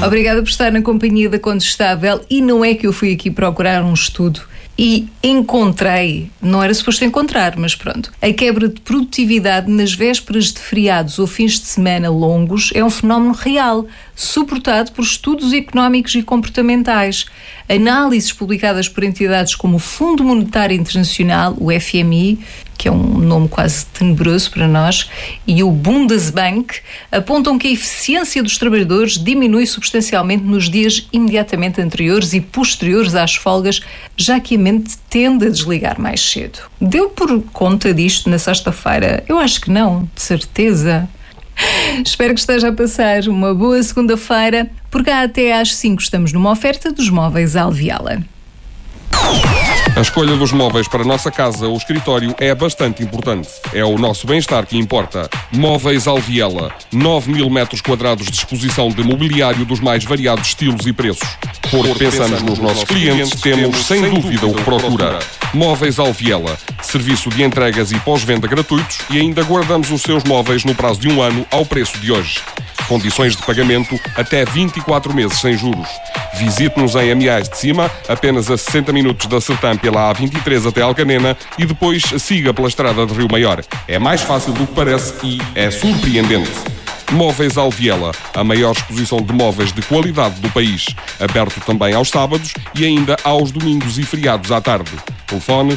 Obrigada por estar na companhia da Condestável. E não é que eu fui aqui procurar um estudo e encontrei, não era suposto encontrar, mas pronto, a quebra de produtividade nas vésperas de feriados ou fins de semana longos é um fenómeno real, suportado por estudos económicos e comportamentais. Análises publicadas por entidades como o Fundo Monetário Internacional, o FMI, que é um nome quase tenebroso para nós, e o Bundesbank, apontam que a eficiência dos trabalhadores diminui substancialmente nos dias imediatamente anteriores e posteriores às folgas, já que a mente tende a desligar mais cedo. Deu por conta disto na sexta-feira? Eu acho que não, de certeza. Espero que esteja a passar uma boa segunda-feira, porque até às 5 estamos numa oferta dos móveis Alviala. A escolha dos móveis para a nossa casa ou escritório é bastante importante. É o nosso bem-estar que importa. Móveis Alviela. 9.000 metros quadrados de exposição de mobiliário dos mais variados estilos e preços. Porque pensamos nos nossos clientes, temos sem dúvida o que procura. Móveis Alviela. Serviço de entregas e pós-venda gratuitos e ainda guardamos os seus móveis no prazo de 1 ano ao preço de hoje. Condições de pagamento até 24 meses sem juros. Visite-nos em Amiais de Cima, apenas a 60 minutos da Sertã pela A23 até Alcanena e depois siga pela estrada de Rio Maior. É mais fácil do que parece e é surpreendente. Móveis Alviela, a maior exposição de móveis de qualidade do país. Aberto também aos sábados e ainda aos domingos e feriados à tarde. Telefone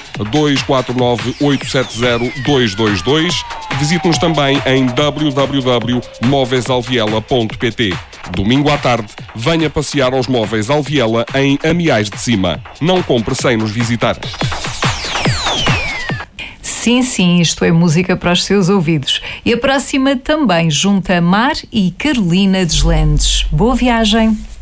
249-870-222. Visite-nos também em www.móveisalviela.pt. Domingo à tarde, venha passear aos Móveis Alviela em Amiais de Cima. Não compre sem nos visitar. Sim, isto é música para os seus ouvidos. E a próxima também junta Mar e Carolina Deslandes. Boa viagem!